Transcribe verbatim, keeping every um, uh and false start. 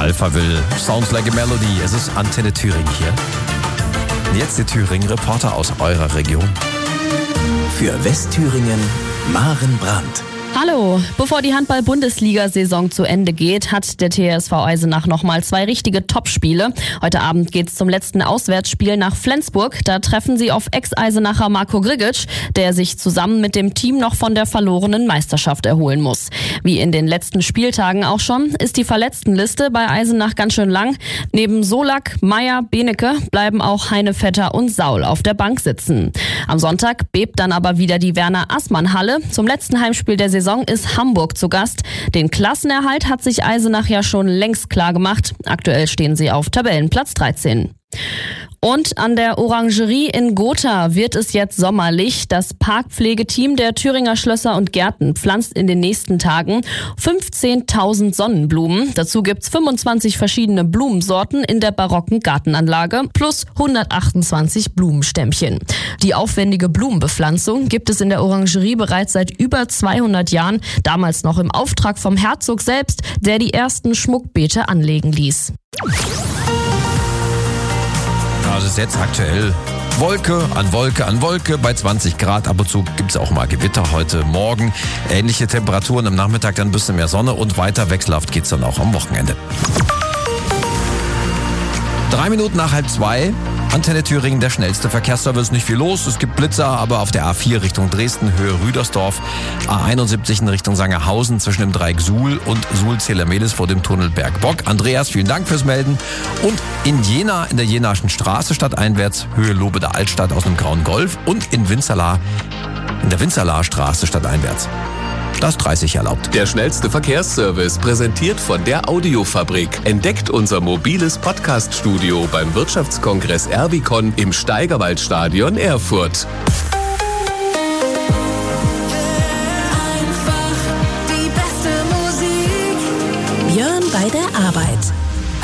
Alphaville, Sounds Like a Melody. Es ist Antenne Thüringen hier. Und jetzt die Thüringen-Reporter aus eurer Region. Für Westthüringen, Maren Brandt. Hallo, bevor die Handball-Bundesliga-Saison zu Ende geht, hat der T S V Eisenach nochmal zwei richtige Topspiele. Heute Abend geht's zum letzten Auswärtsspiel nach Flensburg. Da treffen sie auf Ex-Eisenacher Marko Grigic, der sich zusammen mit dem Team noch von der verlorenen Meisterschaft erholen muss. Wie in den letzten Spieltagen auch schon, ist die Verletztenliste bei Eisenach ganz schön lang. Neben Solak, Meier, Benecke bleiben auch Heinevetter und Saul auf der Bank sitzen. Am Sonntag bebt dann aber wieder die Werner-Assmann-Halle. Zum letzten Heimspiel der Saison ist Hamburg zu Gast. Den Klassenerhalt hat sich Eisenach ja schon längst klar gemacht. Aktuell stehen sie auf Tabellenplatz dreizehn. Und an der Orangerie in Gotha wird es jetzt sommerlich. Das Parkpflegeteam der Thüringer Schlösser und Gärten pflanzt in den nächsten Tagen fünfzehntausend Sonnenblumen. Dazu gibt's fünfundzwanzig verschiedene Blumensorten in der barocken Gartenanlage plus hundertachtundzwanzig Blumenstämmchen. Die aufwendige Blumenbepflanzung gibt es in der Orangerie bereits seit über zweihundert Jahren, damals noch im Auftrag vom Herzog selbst, der die ersten Schmuckbeete anlegen ließ. Das ist jetzt aktuell Wolke an Wolke an Wolke bei zwanzig Grad. Ab und zu gibt es auch mal Gewitter heute Morgen. Ähnliche Temperaturen am Nachmittag, dann ein bisschen mehr Sonne und weiter wechselhaft geht es dann auch am Wochenende. Drei Minuten nach halb zwei. Antenne Thüringen, der schnellste Verkehrsservice. Nicht viel los, es gibt Blitzer, aber auf der A vier Richtung Dresden, Höhe Rüdersdorf, A einundsiebzig in Richtung Sangerhausen zwischen dem Dreieck Suhl und Suhl-Zehlermehlis vor dem Tunnel Bergbock. Andreas, vielen Dank fürs Melden. Und in Jena, in der Jenaischen Straße stadteinwärts, Höhe Lobe der Altstadt aus dem Grauen Golf und in Winzerla, in der Winzerlaer Straße stadteinwärts. Das dreißig erlaubt. Der schnellste Verkehrsservice, präsentiert von der Audiofabrik. Entdeckt unser mobiles Podcast-Studio beim Wirtschaftskongress Erbicon im Steigerwaldstadion Erfurt.